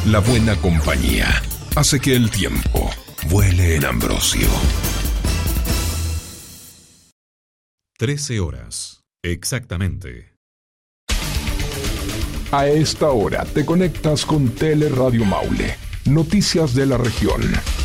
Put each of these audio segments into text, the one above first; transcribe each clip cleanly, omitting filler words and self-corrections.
La buena compañía hace que el tiempo vuele en Ambrosio. 13 horas, exactamente. A esta hora te conectas con Teleradio Maule. Noticias de la región.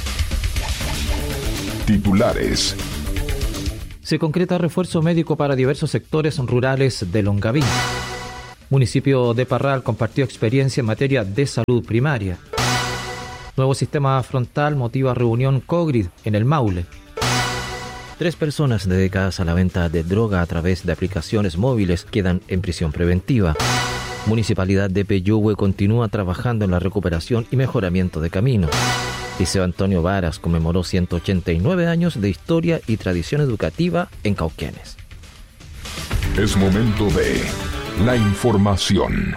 Titulares. Se concreta refuerzo médico para diversos sectores rurales de Longaví. Municipio de Parral compartió experiencia en materia de salud primaria. Nuevo sistema frontal motiva reunión COGRID en el Maule. 3 personas dedicadas a la venta de droga a través de aplicaciones móviles quedan en prisión preventiva. Municipalidad de Peyúgue continúa trabajando en la recuperación y mejoramiento de caminos. Liceo Antonio Varas conmemoró 189 años de historia y tradición educativa en Cauquenes. Es momento de la información.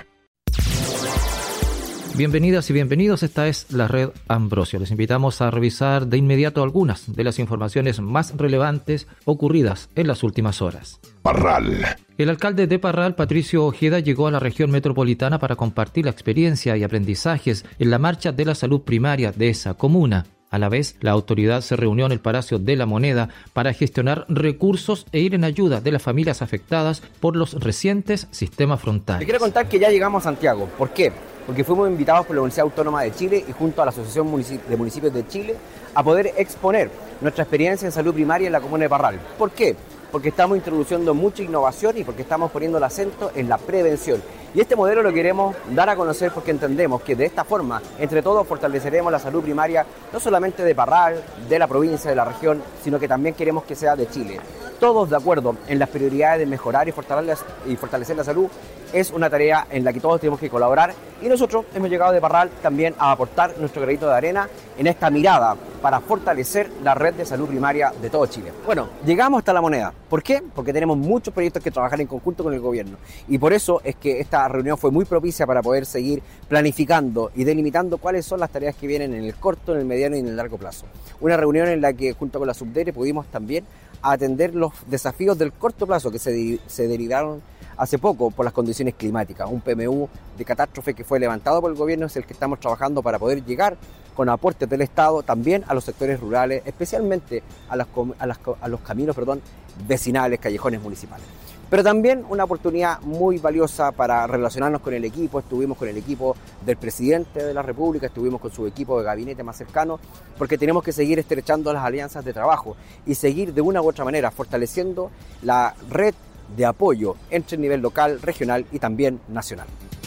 Bienvenidas y bienvenidos, esta es la Red Ambrosio. Les invitamos a revisar de inmediato algunas de las informaciones más relevantes ocurridas en las últimas horas. Parral. El alcalde de Parral, Patricio Ojeda, llegó a la región metropolitana para compartir la experiencia y aprendizajes en la marcha de la salud primaria de esa comuna. A la vez, la autoridad se reunió en el Palacio de la Moneda para gestionar recursos e ir en ayuda de las familias afectadas por los recientes sistemas frontales. Te quiero contar que ya llegamos a Santiago. ¿Por qué? Porque fuimos invitados por la Universidad Autónoma de Chile y junto a la Asociación de Municipios de Chile a poder exponer nuestra experiencia en salud primaria en la comuna de Parral. ¿Por qué? Porque estamos introduciendo mucha innovación y porque estamos poniendo el acento en la prevención. Y este modelo lo queremos dar a conocer porque entendemos que de esta forma, entre todos, fortaleceremos la salud primaria, no solamente de Parral, de la provincia, de la región, sino que también queremos que sea de Chile. Todos de acuerdo en las prioridades de mejorar y fortalecer la salud, es una tarea en la que todos tenemos que colaborar y nosotros hemos llegado de Parral también a aportar nuestro granito de arena en esta mirada para fortalecer la red de salud primaria de todo Chile. Bueno, llegamos hasta La Moneda. ¿Por qué? Porque tenemos muchos proyectos que trabajar en conjunto con el gobierno y por eso es que esta reunión fue muy propicia para poder seguir planificando y delimitando cuáles son las tareas que vienen en el corto, en el mediano y en el largo plazo. Una reunión en la que junto con la Subdere pudimos también atender los desafíos del corto plazo que se derivaron hace poco por las condiciones climáticas. Un PMU de catástrofe que fue levantado por el gobierno es el que estamos trabajando para poder llegar con aportes del Estado también a los sectores rurales, especialmente a los caminos vecinales, callejones municipales. Pero también una oportunidad muy valiosa para relacionarnos con el equipo. Estuvimos con el equipo del presidente de la República, estuvimos con su equipo de gabinete más cercano, porque tenemos que seguir estrechando las alianzas de trabajo y seguir de una u otra manera fortaleciendo la red de apoyo entre el nivel local, regional y también nacional.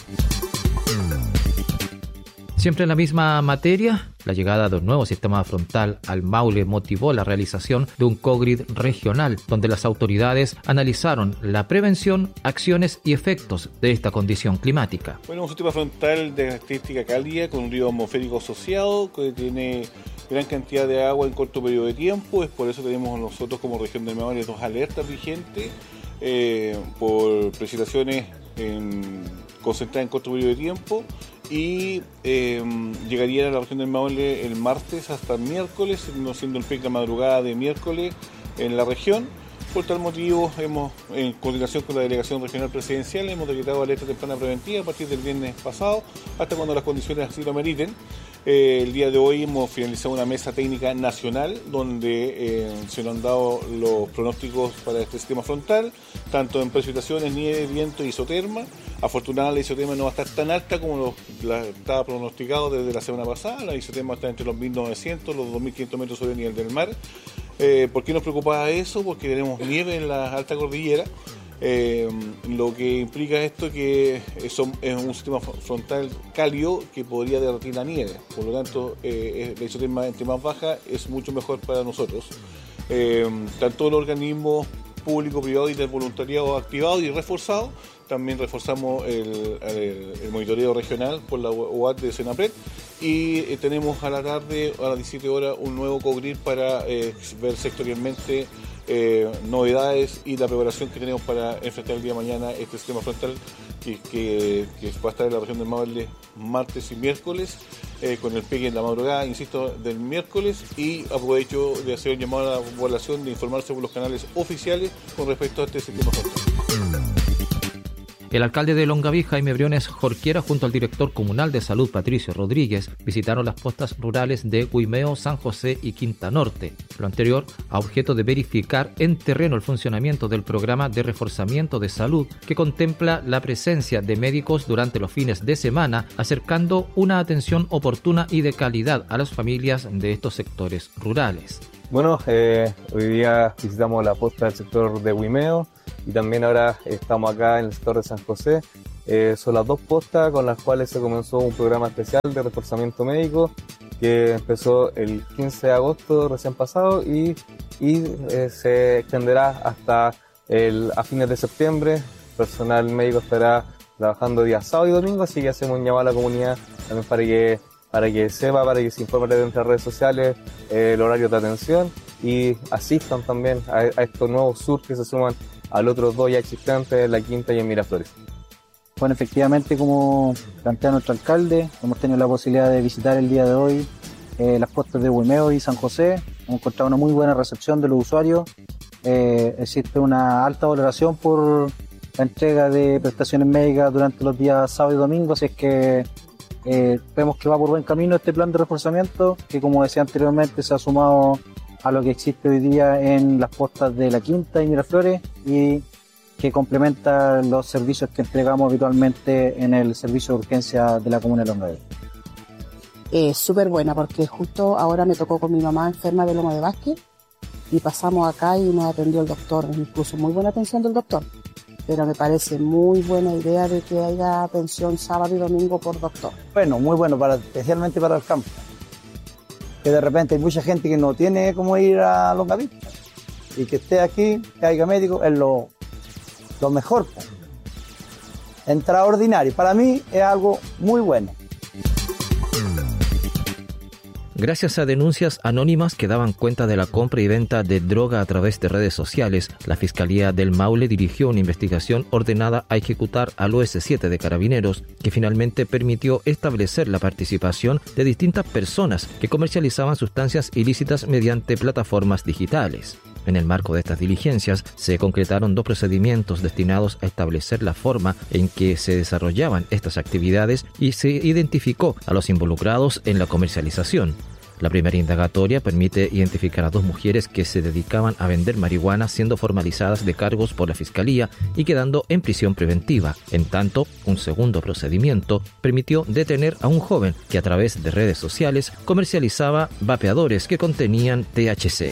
Siempre en la misma materia, la llegada de un nuevo sistema frontal al Maule motivó la realización de un COGRID regional, donde las autoridades analizaron la prevención, acciones y efectos de esta condición climática. Bueno, un sistema frontal de característica cálida con un río atmosférico asociado que tiene gran cantidad de agua en corto periodo de tiempo. Es por eso que tenemos nosotros como región del Maule 2 alertas vigentes por precipitaciones concentradas en corto periodo de tiempo. Y llegaría a la región del Maule el martes hasta el miércoles, no siendo el pic de madrugada de miércoles en la región. Por tal motivo, en coordinación con la Delegación Regional Presidencial, hemos decretado alerta temprana preventiva a partir del viernes pasado, hasta cuando las condiciones así lo meriten. El día de hoy hemos finalizado una mesa técnica nacional donde se nos han dado los pronósticos para este sistema frontal, tanto en precipitaciones, nieve, viento y isoterma. Afortunadamente la isoterma no va a estar tan alta como estaba pronosticado desde la semana pasada. La isoterma está entre los 1.900 y los 2.500 metros sobre el nivel del mar. ¿Por qué nos preocupaba eso? Porque tenemos nieve en la alta cordillera. Lo que implica esto que es un sistema frontal cálido que podría derretir la nieve, por lo tanto la isoterma entre más baja es mucho mejor para nosotros. Tanto los organismos público, privado y del voluntariado activado y reforzado, también reforzamos el monitoreo regional por la UAT de Senapred y tenemos a la tarde a las 17 horas un nuevo COGRID para ver sectorialmente novedades y la preparación que tenemos para enfrentar el día de mañana este sistema frontal que va a estar en la región del Maule martes y miércoles con el pegue en la madrugada, insisto, del miércoles, y aprovecho de hacer un llamado a la población de informarse por los canales oficiales con respecto a este sistema frontal. El alcalde de Longaví, Jaime Briones Jorquera, junto al director comunal de salud, Patricio Rodríguez, visitaron las postas rurales de Huimeo, San José y Quinta Norte. Lo anterior a objeto de verificar en terreno el funcionamiento del programa de reforzamiento de salud que contempla la presencia de médicos durante los fines de semana, acercando una atención oportuna y de calidad a las familias de estos sectores rurales. Bueno, hoy día visitamos la posta del sector de Huimeo y también ahora estamos acá en el sector de San José. Son las dos postas con las cuales se comenzó un programa especial de reforzamiento médico que empezó el 15 de agosto recién pasado y se extenderá hasta a fines de septiembre. El personal médico estará trabajando días sábado y domingo, así que hacemos un llamado a la comunidad también para que sepa, para que se informe de nuestras redes sociales el horario de atención y asistan también a estos nuevos sur que se suman a los otros dos ya existentes en La Quinta y en Miraflores. Bueno, efectivamente, como plantea nuestro alcalde, hemos tenido la posibilidad de visitar el día de hoy las postas de Huimeo y San José. Hemos encontrado una muy buena recepción de los usuarios. Existe una alta valoración por la entrega de prestaciones médicas durante los días sábado y domingo, así es que vemos que va por buen camino este plan de reforzamiento, que como decía anteriormente se ha sumado a lo que existe hoy día en las postas de La Quinta y Miraflores y que complementa los servicios que entregamos habitualmente en el servicio de urgencia de la comuna de Longaví. Súper buena, porque justo ahora me tocó con mi mamá enferma de Loma de Vázquez y pasamos acá y nos atendió el doctor, incluso muy buena atención del doctor. Pero me parece muy buena idea de que haya atención sábado y domingo por doctor. Bueno, muy bueno, especialmente para el campo. Que de repente hay mucha gente que no tiene cómo ir a Longaví. Y que esté aquí, que haya médico, es lo mejor. Extraordinario. Para mí es algo muy bueno. Gracias a denuncias anónimas que daban cuenta de la compra y venta de droga a través de redes sociales, la Fiscalía del Maule dirigió una investigación ordenada a ejecutar al OS7 de Carabineros, que finalmente permitió establecer la participación de distintas personas que comercializaban sustancias ilícitas mediante plataformas digitales. En el marco de estas diligencias, se concretaron 2 procedimientos destinados a establecer la forma en que se desarrollaban estas actividades y se identificó a los involucrados en la comercialización. La primera indagatoria permite identificar a 2 mujeres que se dedicaban a vender marihuana, siendo formalizadas de cargos por la Fiscalía y quedando en prisión preventiva. En tanto, un segundo procedimiento permitió detener a un joven que a través de redes sociales comercializaba vapeadores que contenían THC.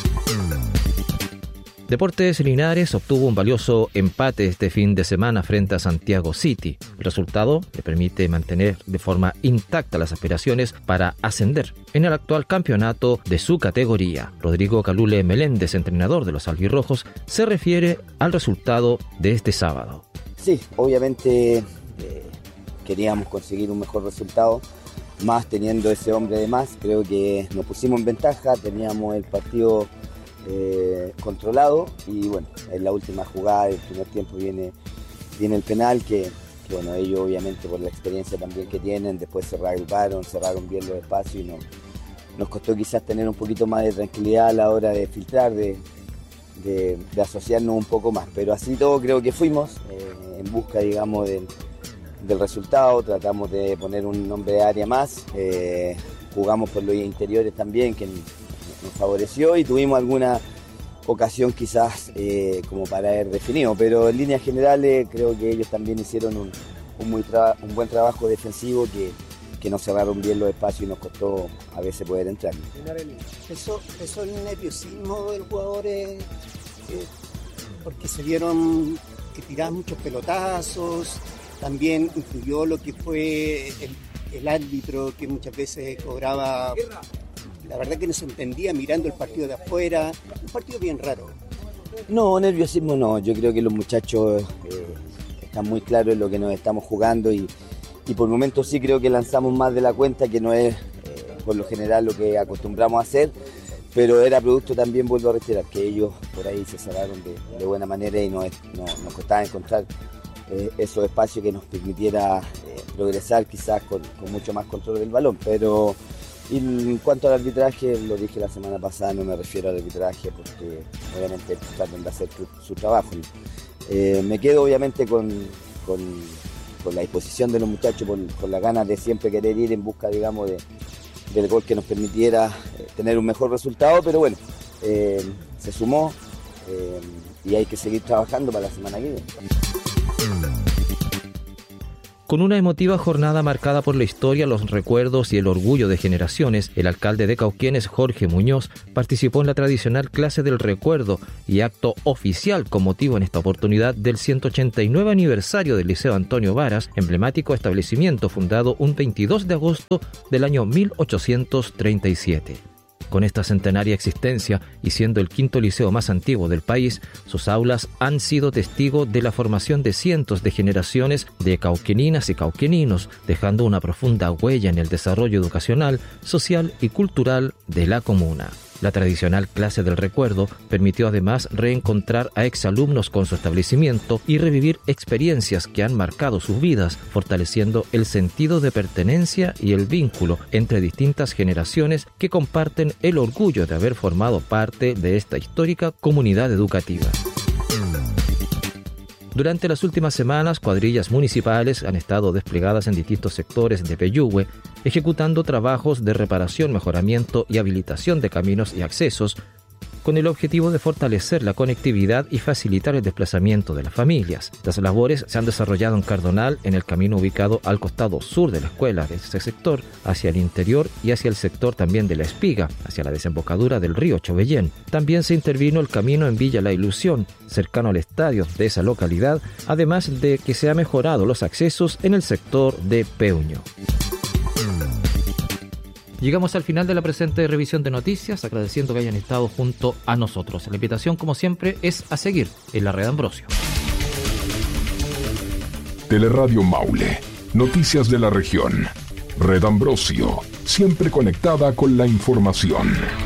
Deportes Linares obtuvo un valioso empate este fin de semana frente a Santiago City. El resultado le permite mantener de forma intacta las aspiraciones para ascender en el actual campeonato de su categoría. Rodrigo Calule Meléndez, entrenador de los albirrojos, se refiere al resultado de este sábado. Sí, obviamente queríamos conseguir un mejor resultado, más teniendo ese hombre de más. Creo que nos pusimos en ventaja, teníamos el partido controlado y bueno, en la última jugada del primer tiempo viene el penal que bueno, ellos obviamente por la experiencia también que tienen, después se reagruparon, cerraron bien los espacios y nos costó quizás tener un poquito más de tranquilidad a la hora de filtrar, de asociarnos un poco más, pero así todo creo que fuimos en busca, digamos, del resultado. Tratamos de poner un hombre de área más, jugamos por los interiores también, que nos favoreció y tuvimos alguna ocasión quizás como para haber definido, pero en líneas generales creo que ellos también hicieron un buen trabajo defensivo que nos cerraron bien los espacios y nos costó a veces poder entrar. Eso el nerviosismo de los jugadores, porque se vieron que tiraban muchos pelotazos, también influyó lo que fue el árbitro que muchas veces cobraba. La verdad que no se entendía mirando el partido de afuera, un partido bien raro. No, nerviosismo no, yo creo que los muchachos están muy claros en lo que nos estamos jugando y por momentos sí creo que lanzamos más de la cuenta, que no es por lo general lo que acostumbramos a hacer, pero era producto también, vuelvo a reiterar, que ellos por ahí se cerraron de buena manera y nos costaba encontrar esos espacios que nos permitiera progresar quizás con mucho más control del balón, pero... Y en cuanto al arbitraje, lo dije la semana pasada, no me refiero al arbitraje porque obviamente tratan de hacer su trabajo. Me quedo obviamente con la disposición de los muchachos, con las ganas de siempre querer ir en busca, digamos, del gol que nos permitiera tener un mejor resultado, pero bueno, se sumó y hay que seguir trabajando para la semana que viene. Con una emotiva jornada marcada por la historia, los recuerdos y el orgullo de generaciones, el alcalde de Cauquenes, Jorge Muñoz, participó en la tradicional clase del recuerdo y acto oficial con motivo en esta oportunidad del 189 aniversario del Liceo Antonio Varas, emblemático establecimiento fundado un 22 de agosto del año 1837. Con esta centenaria existencia y siendo el quinto liceo más antiguo del país, sus aulas han sido testigo de la formación de cientos de generaciones de cauqueninas y cauqueninos, dejando una profunda huella en el desarrollo educacional, social y cultural de la comuna. La tradicional clase del recuerdo permitió además reencontrar a exalumnos con su establecimiento y revivir experiencias que han marcado sus vidas, fortaleciendo el sentido de pertenencia y el vínculo entre distintas generaciones que comparten el orgullo de haber formado parte de esta histórica comunidad educativa. Durante las últimas semanas, cuadrillas municipales han estado desplegadas en distintos sectores de Peyúgue, ejecutando trabajos de reparación, mejoramiento y habilitación de caminos y accesos, con el objetivo de fortalecer la conectividad y facilitar el desplazamiento de las familias. Las labores se han desarrollado en Cardonal, en el camino ubicado al costado sur de la escuela de ese sector, hacia el interior y hacia el sector también de La Espiga, hacia la desembocadura del río Chovellén. También se intervino el camino en Villa La Ilusión, cercano al estadio de esa localidad, además de que se ha mejorado los accesos en el sector de Peuño. Llegamos al final de la presente revisión de noticias, agradeciendo que hayan estado junto a nosotros. La invitación, como siempre, es a seguir en la Red Ambrosio. Teleradio Maule, noticias de la región. Red Ambrosio, siempre conectada con la información.